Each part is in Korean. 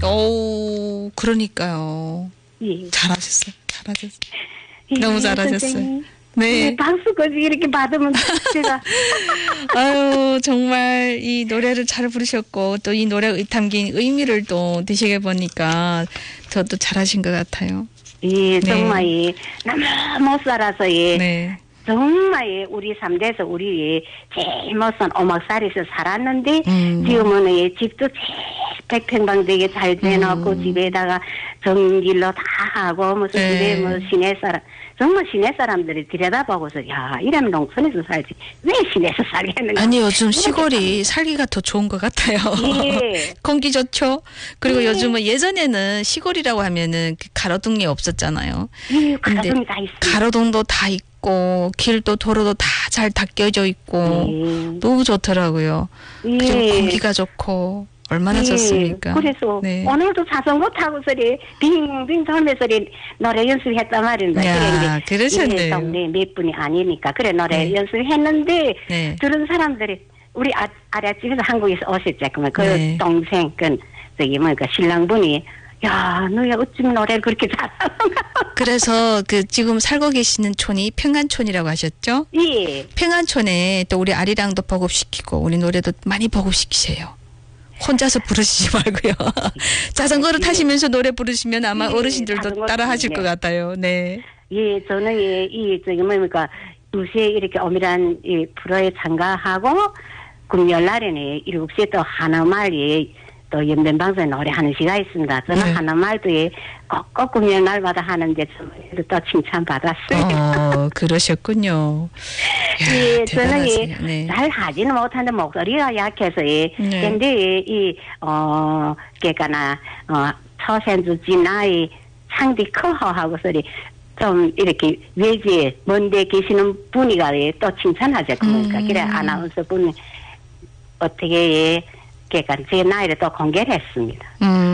오, 그러니까요. 예. 잘하셨어요. 예, 너무 잘하셨어요. 선생님. 네. 예, 박수까지 이렇게 받으면 제가 아유, 정말 이 노래를 잘 부르셨고 또 이 노래에 담긴 의미를 또 드시게 보니까 저도 잘하신 것 같아요. 예, 정말 예, 너무 못 살아서 예. 네. 정말 예, 우리 3대에서 우리 예, 제일 못산 오막살에서 살았는데 지금은 예, 집도 제일 백평방되게 잘 돼놓고 집에다가 전길로 다 하고 무슨 집에 뭐 시내 사람 정말 시내 사람들이 들여다보고서 야 이러면 농촌에서 살지 왜 시내에서 살겠는가. 아니 요즘 시골이 살기가 더 좋은 것 같아요. 예. 공기 좋죠. 그리고 예. 요즘은 예전에는 시골이라고 하면은 그 가로등이 없었잖아요. 예, 가로등이 다 있어요. 가로등도 다 있고 길도 도로도 다 잘 닦여져 있고 너무 좋더라고요. 예. 그리고 공기가 좋고 얼마나 좋습니까? 그래서 네. 오늘도 자전거 타고 소리 빙빙 돌면서 소리 노래 연습했단 말입니다. 야, 그러셨네요. 예, 동네 몇 분이 아니니까 그래 노래 네. 연습했는데 네. 들은 사람들이 우리 아랫집에서 한국에서 오셨죠. 그러면 그 네. 동생 그 저기 뭐니까 신랑분이 야 너야 어쩜 노래를 그렇게 잘하는가. 그래서 그 지금 살고 계시는 촌이 평안촌이라고 하셨죠? 예. 평안촌에 또 우리 아리랑도 보급시키고 우리 노래도 많이 보급시키세요. 혼자서 부르시지 말고요. 자전거를 타시면서 노래 부르시면 아마 예, 어르신들도 자전거 따라 하실 타는데. 것 같아요. 네. 예, 저는 예, 이 저기 뭡니까 2시에 이렇게 오밀한 이 프로에 참가하고 금요일 날에는 7시에 또 하나말에 또 연변방송에 노래하는 시가 있습니다. 저는 네. 하나말도 예, 꼭 금요일 날마다 하는데 저도 또 칭찬 받았어요. 그러셨군요. 이야, 예, 저는 예, 대단하세요. 네. 잘 하지는 못하는데 목소리가 약해서 예, 네. 근데 그니까나 초생주 진아이 창디 커하고 소리 좀 이렇게 외지에 먼데 계시는 분이가 예, 또 칭찬하죠. 그러니까 그래 아나운서 분이 어떻게 예, 그러니까 제 나이를 또 공개를 했습니다.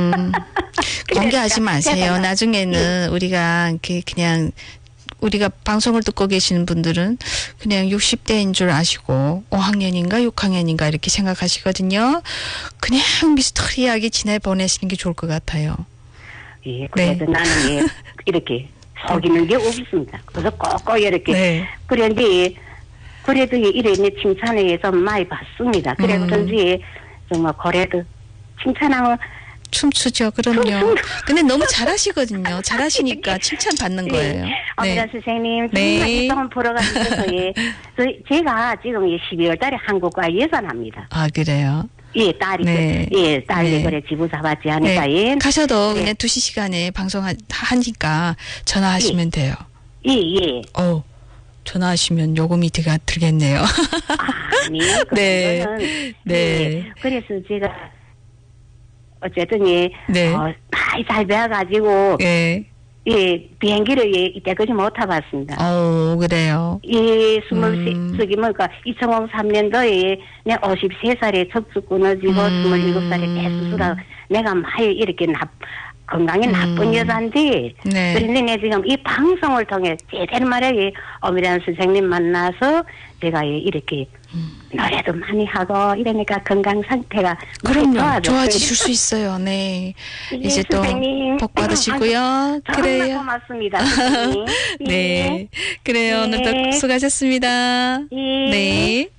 공개하지 마세요. 나중에는 우리가 그냥 우리가 방송을 듣고 계시는 분들은 그냥 60대인 줄 아시고 5학년인가 6학년인가 이렇게 생각하시거든요. 그냥 미스터리하게 지내보내시는 게 좋을 것 같아요. 예, 그래도 네. 나는 예, 이렇게 속이는 게 없습니다. 그래서 꼭꼭 이렇게 네. 그런데 그래도 이런 칭찬에 좀 많이 받습니다. 그래 그런지 정말 그래도 칭찬하면 춤추죠. 그럼요. 근데 너무 잘하시거든요. 잘하시니까 칭찬 받는 거예요. 어미라 선생님 정말 네. 이동안 보러 가셔서 예, 제가 지금 12월 달에 한국과 예산합니다. 아, 그래요? 예, 딸이 네. 예, 딸이 네. 그래 지부 잡았지 하니까 네. 예. 가셔도 네. 그냥 2시 시간에 방송하니까 전화하시면 돼요. 예, 예. 전화하시면 요금이 들겠네요. 아니, 네. 그거는 네. 예, 그래서 제가 어쨌든 예, 네. 많이 잘 배워가지고 예. 예, 비행기를 예, 이때까지 못 타봤습니다. 그래요. 예, 2003년도에 내 53살에 척추 끊어지고 27살에 폐수술하고 내가 많이 이렇게 건강이 나쁜 여자인데 네. 그런데 내 지금 이 방송을 통해 제대로 말하기 엄밀한 선생님 만나서 제가 예, 이렇게 노래도 많이 하고 이러니까 건강 상태가 그럼요. 좋아지실 수 있어요. 네. 예, 이제 또 선생님. 복 받으시고요. 정말 그래요. 고맙습니다. 선생님. 네. 그래요. 네. 오늘도 수고하셨습니다. 예. 네.